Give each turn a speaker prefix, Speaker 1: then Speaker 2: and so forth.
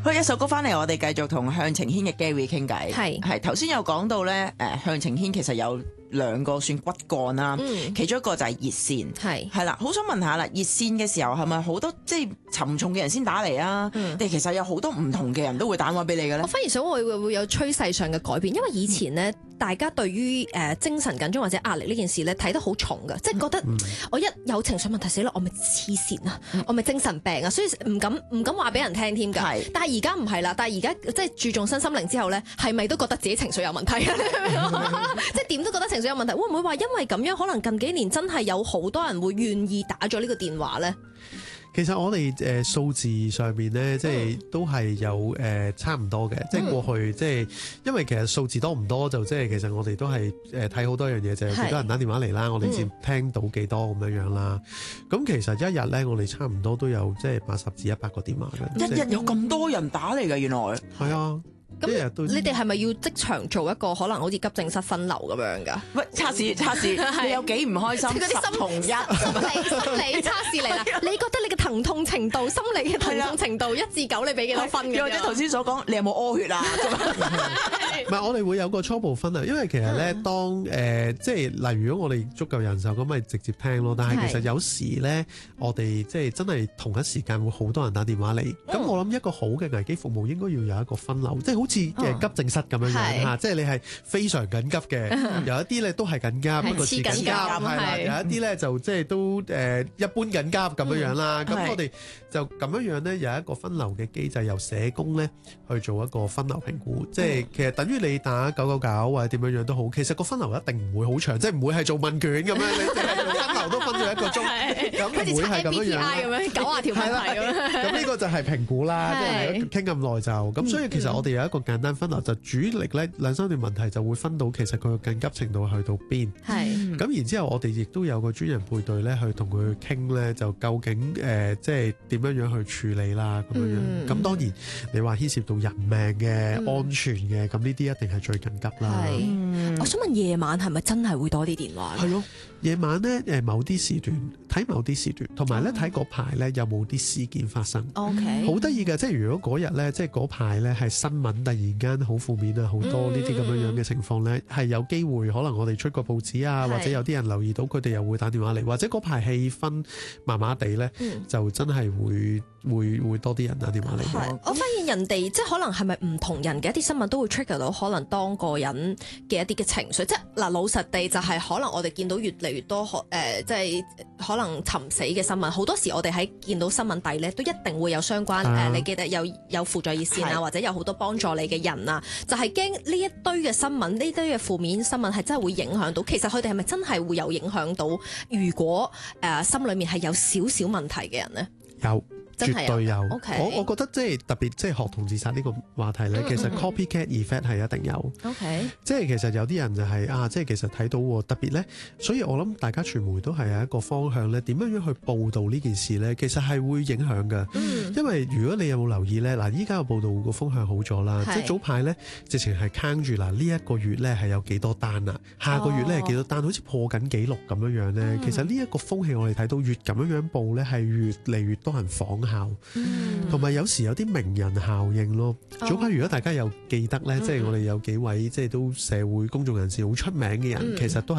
Speaker 1: 好，一首歌翻嚟，我哋繼續同向晴軒嘅 Gary 傾偈。係頭先有講到咧，向晴軒其實有2個算骨幹啦，其中一個就係熱線，係啦。好想問下啦，熱線嘅時候係咪好多即係沉重嘅人先打嚟啊？定其實有好多唔同嘅人都會打電話俾你嘅咧？
Speaker 2: 我反而想會有趨勢上嘅改變，因為以前呢，大家對於精神緊張或者壓力呢件事咧睇得好重㗎，即係覺得我一有情緒問題死啦，我咪黐線啊，我咪精神病啊，所以唔敢話俾人聽添㗎。但係而家唔係啦，但係而家即係注重身心靈之後咧，係咪都覺得自己情緒有問題啊？即係點都覺得情緒有問題，會唔會話因為咁樣，可能近幾年真係有好多人會願意打咗呢個電話咧？
Speaker 3: 其實我哋數字上面咧，即係都係有差唔多嘅，即係過去即係因為其實數字多唔多就即係其實我哋都係睇好多樣嘢，就係幾多人打電話嚟啦，我哋先聽到幾多咁樣啦。咁其實一日咧，我哋差唔多都有即係80至100個電話嘅。
Speaker 1: 一日有咁多人打嚟㗎，原來
Speaker 3: 係啊。
Speaker 2: 咁你哋係咪要即場做一個可能好似急症室分流咁樣㗎？
Speaker 1: 喂，測試，你有幾唔開心？
Speaker 2: 嗰啲
Speaker 1: 10同1
Speaker 2: 心理測試嚟啦。你覺得你嘅疼痛程度、心理嘅疼痛程度1至9，你俾幾多分嘅？
Speaker 1: 或者頭先所講，你有冇屙血啊？
Speaker 3: 唔係，我哋會有個初步分啊，因為其實咧，當即係例如，如果我哋足夠人手，咁咪直接聽咯。但係其實有時咧，我哋即係真係同一時間會好多人打電話嚟。咁我諗一個好嘅危機服務應該要有一個分流，即係好似急症室咁樣樣嚇，即係你係非常緊急嘅，有一啲咧都係緊急，不過次緊急係啦，有一啲咧就即係都一般緊急咁樣樣啦。咁我哋就咁樣樣咧有一個分流嘅機制，由社工咧去做一個分流評估，即係其實等於你打999或者點樣樣都好，其實個分流一定唔會好長，即係唔會係做問卷咁樣，你淨係做分流都分咗1個鐘，咁唔會係咁樣樣。
Speaker 2: 90條問題咁樣。
Speaker 3: 咁呢個就係評估啦，即係傾咁耐就咁，所以其實我哋有一個簡單分流，就主力咧2-3段問題就會分到其實佢嘅緊急程度去到邊。咁然之後我哋亦都有個專人配對咧去同佢傾咧，就究竟即係點樣樣去處理啦咁樣樣。咁當然你話牽涉到人命嘅安全嘅，咁呢啲一定係最緊急啦。
Speaker 2: 我想問夜晚係咪真係會多啲電話？
Speaker 3: 係咯，夜晚咧某啲時段睇某啲時段，同埋咧睇嗰排咧有冇啲事件發生。
Speaker 2: OK，
Speaker 3: 好得意嘅，即係如果嗰日咧，即係嗰排咧係新聞突然間好負面啊，好多呢啲咁樣樣嘅情況咧，係有機會可能我哋出個報紙啊，或者有啲人留意到佢哋又會打電話嚟，或者嗰排氣氛麻麻地咧，就真係會多啲人打電話嚟。
Speaker 2: 我發現人哋即係可能係咪唔同人嘅一啲新聞都會 trigger 到可能當個人嘅一啲嘅情緒，即係嗱老實地就係可能我哋見到越嚟越多即係可能尋死嘅新聞，好多時我哋喺見到新聞底咧都一定會有相關你記得有輔助熱線啊，或者有好多幫助你嘅人啊，就係驚呢一堆嘅新聞，呢堆嘅負面新聞係真係會影響到。其實佢哋係咪真係會有影響到？如果心裏面係有少少問題嘅人呢？
Speaker 3: 有。絕對有，我覺得即係特別即係學童自殺呢個話題咧，其實 copycat effect 係一定有。即係其實有啲人就係即係其實睇到特別咧，所以我諗大家傳媒都係有一個方向咧，點樣樣去報導呢件事咧，其實係會影響㗎。因為如果你有冇留意咧，嗱依家個報導個風向好咗啦，即係早排咧直情係坑住嗱呢一個月咧係有幾多單啊，下個月咧係幾多單，好似破緊紀錄咁樣樣咧。其實呢一個風氣我哋睇到越咁樣樣報咧，係越嚟越多人仿效，同埋有時有啲名人效應咯。早排如果大家有記得咧，即係我哋有幾位即係都社會公眾人士好出名嘅人，其實都係